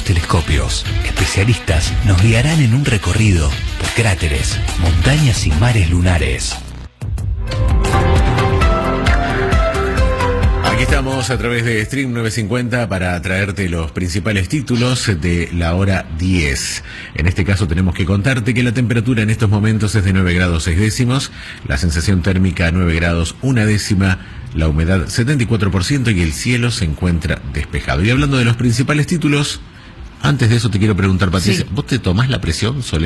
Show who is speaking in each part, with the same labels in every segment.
Speaker 1: telescopios, especialistas nos guiarán en un recorrido por cráteres, montañas y mares lunares.
Speaker 2: Aquí estamos a través de Stream 950 para traerte los principales títulos de la hora 10. En este caso tenemos que contarte que la temperatura en estos momentos es de 9 grados 6 décimos, la sensación térmica 9 grados 1 décima, la humedad 74% y el cielo se encuentra despejado. Y hablando de los principales títulos, antes de eso te quiero preguntar, Patricia, ¿vos te tomás la presión? ¿Sos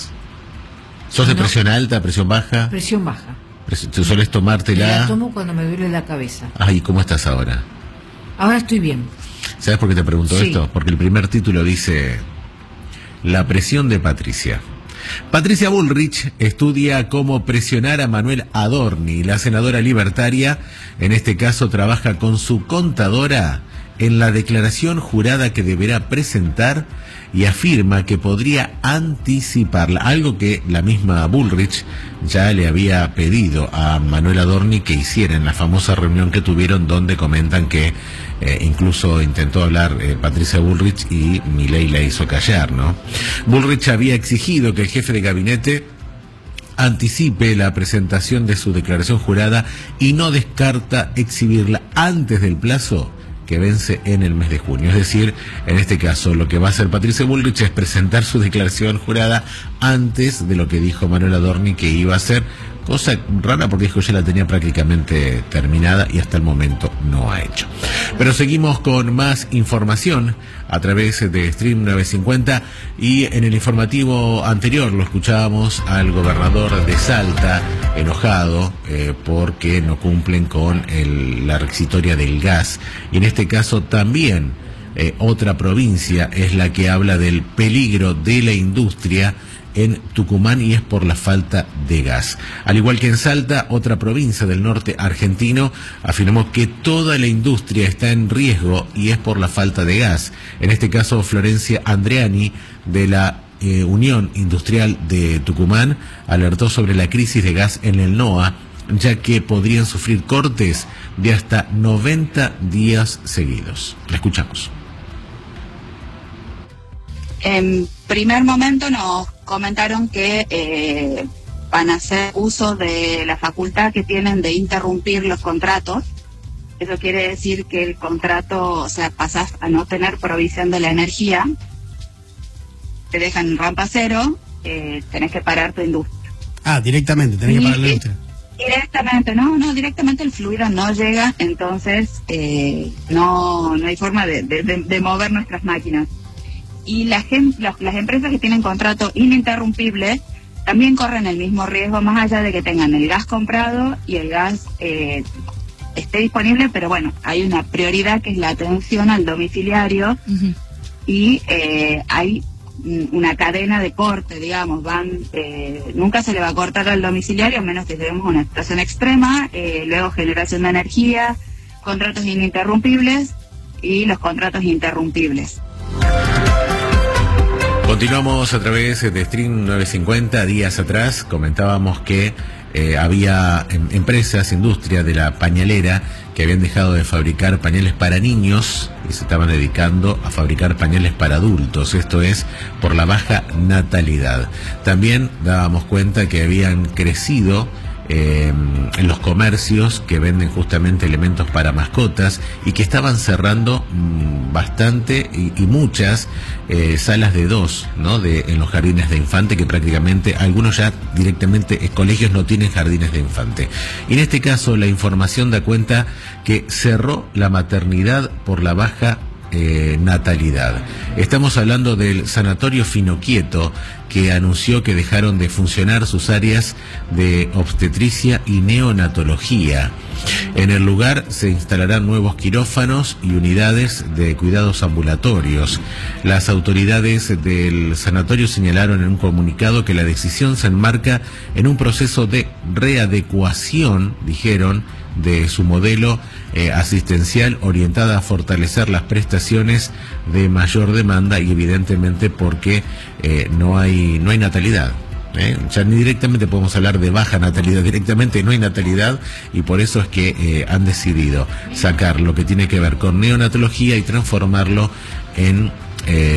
Speaker 2: de presión alta, presión baja?
Speaker 3: Presión baja.
Speaker 2: ¿Tú solés tomártela?
Speaker 3: Me la tomo cuando me duele la cabeza.
Speaker 2: ¿Y cómo estás ahora?
Speaker 3: Ahora estoy bien.
Speaker 2: ¿Sabes por qué te pregunto esto? Porque el primer título dice: la presión de Patricia. Patricia Bullrich estudia cómo presionar a Manuel Adorni. La senadora libertaria, en este caso, trabaja con su contadora en la declaración jurada que deberá presentar y afirma que podría anticiparla, algo que la misma Bullrich ya le había pedido a Manuel Adorni que hiciera en la famosa reunión que tuvieron, donde comentan que incluso intentó hablar Patricia Bullrich y Milei la hizo callar, ¿no? Bullrich había exigido que el jefe de gabinete anticipe la presentación de su declaración jurada y no descarta exhibirla antes del plazo que vence en el mes de junio. Es decir, en este caso, lo que va a hacer Patricia Bullrich es presentar su declaración jurada antes de lo que dijo Manuel Adorni que iba a hacer, cosa rara porque dijo ya la tenía prácticamente terminada y hasta el momento no ha hecho. Pero seguimos con más información a través de Stream 950 y en el informativo anterior lo escuchábamos al gobernador de Salta enojado porque no cumplen con la requisitoria del gas, y en este caso también otra provincia es la que habla del peligro de la industria en Tucumán, y es por la falta de gas. Al igual que en Salta, otra provincia del norte argentino afirmó que toda la industria está en riesgo y es por la falta de gas. En este caso, Florencia Andreani, de la Unión Industrial de Tucumán, alertó sobre la crisis de gas en el NOA, ya que podrían sufrir cortes de hasta 90 días seguidos. La escuchamos.
Speaker 4: En primer momento nos comentaron que van a hacer uso de la facultad que tienen de interrumpir los contratos. Eso quiere decir que el contrato, o sea, pasás a no tener provisión de la energía, te dejan en rampa cero, tenés que parar tu industria.
Speaker 5: Directamente, tenés que parar la industria.
Speaker 4: Directamente el fluido no llega, entonces no hay forma de mover nuestras máquinas. Y las empresas que tienen contrato ininterrumpible también corren el mismo riesgo, más allá de que tengan el gas comprado y el gas esté disponible, pero bueno, hay una prioridad que es la atención al domiciliario. Uh-huh. Y hay una cadena de corte, digamos, nunca se le va a cortar al domiciliario, a menos que tengamos una situación extrema, luego generación de energía, contratos ininterrumpibles y los contratos interrumpibles.
Speaker 2: Continuamos a través de Stream 950. Días atrás comentábamos que había empresas, industria de la pañalera, que habían dejado de fabricar pañales para niños y se estaban dedicando a fabricar pañales para adultos. Esto es por la baja natalidad. También dábamos cuenta que habían crecido en los comercios que venden justamente elementos para mascotas y que estaban cerrando bastante y muchas salas de dos, ¿no? En los jardines de infante, que prácticamente algunos ya directamente colegios no tienen jardines de infante. Y en este caso la información da cuenta que cerró la maternidad por la baja natalidad. Estamos hablando del Sanatorio Finoquieto, que anunció que dejaron de funcionar sus áreas de obstetricia y neonatología. En el lugar se instalarán nuevos quirófanos y unidades de cuidados ambulatorios. Las autoridades del sanatorio señalaron en un comunicado que la decisión se enmarca en un proceso de readecuación, dijeron, de su modelo asistencial orientada a fortalecer las prestaciones de mayor demanda y evidentemente porque no hay natalidad. Ya ni directamente podemos hablar de baja natalidad, directamente no hay natalidad, y por eso es que han decidido sacar lo que tiene que ver con neonatología y transformarlo en